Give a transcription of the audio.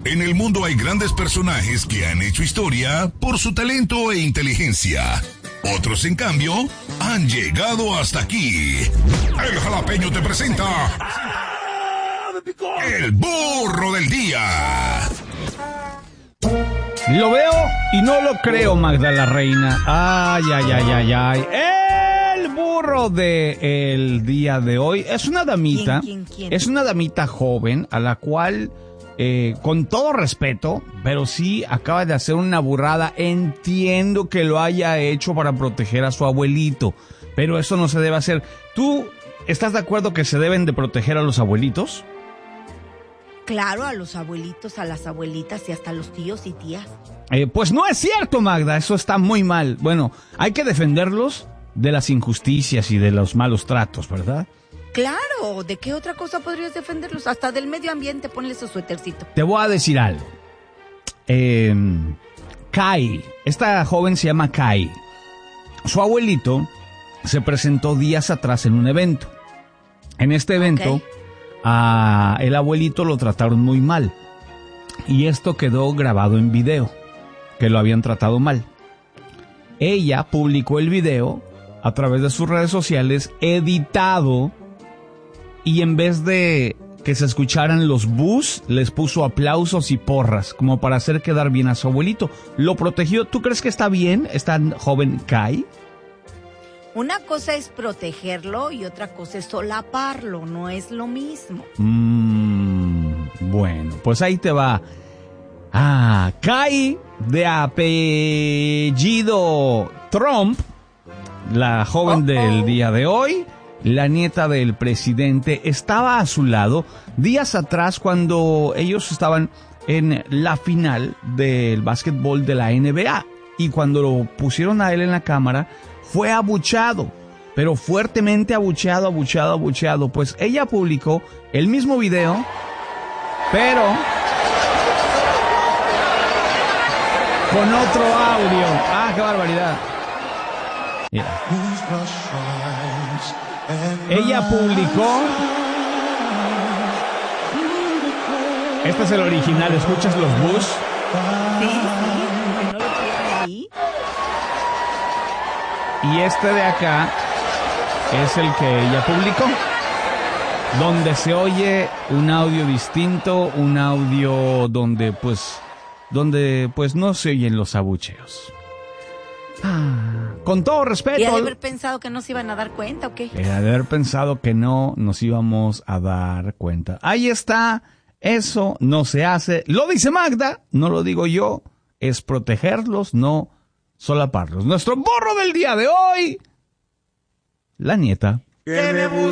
En el mundo hay grandes personajes que han hecho historia por su talento e inteligencia. Otros, en cambio, han llegado hasta aquí. El Jalapeño te presenta el burro del día. Lo veo y no lo creo, Magda la Reina. Ay. El burro del día de hoy es una damita. ¿Quién? Es una damita joven a la cual, con todo respeto, pero sí acaba de hacer una burrada. Entiendo que lo haya hecho para proteger a su abuelito, pero eso no se debe hacer. ¿Tú estás de acuerdo que se deben de proteger a los abuelitos? Claro, a los abuelitos, a las abuelitas y hasta a los tíos y tías. Pues no es cierto, Magda, eso está muy mal. Bueno, hay que defenderlos de las injusticias y de los malos tratos, ¿verdad? Claro, ¿de qué otra cosa podrías defenderlos? Hasta del medio ambiente, ponle su suétercito. Te voy a decir algo. Kai, esta joven se llama Kai. Su abuelito se presentó días atrás en un evento. En este evento, el abuelito lo trataron muy mal. Y esto quedó grabado en video, que lo habían tratado mal. Ella publicó el video a través de sus redes sociales, editado, y en vez de que se escucharan los bus, les puso aplausos y porras, como para hacer quedar bien a su abuelito. Lo protegió. ¿Tú crees que está bien esta joven Kai? Una cosa es protegerlo y otra cosa es solaparlo, no es lo mismo. Bueno, pues ahí te va. Kai, de apellido Trump, la joven del día de hoy, la nieta del presidente, estaba a su lado días atrás cuando ellos estaban en la final del básquetbol de la NBA. Y cuando lo pusieron a él en la cámara, fue abucheado, pero fuertemente abucheado. Pues ella publicó el mismo video, pero con otro audio. ¡Qué barbaridad! Mira. Ella publicó. Este es el original. ¿Escuchas los bus? Sí, ¿no lo tienen ahí? Y este de acá es el que ella publicó, donde se oye un audio distinto, un audio donde pues no se oyen los abucheos. Con todo respeto. ¿Y ha de haber pensado que no se iban a dar cuenta o qué? Era de haber pensado que no nos íbamos a dar cuenta. Ahí está, eso no se hace. Lo dice Magda, no lo digo yo. Es protegerlos, no solaparlos. Nuestro burro del día de hoy, la nieta. Que me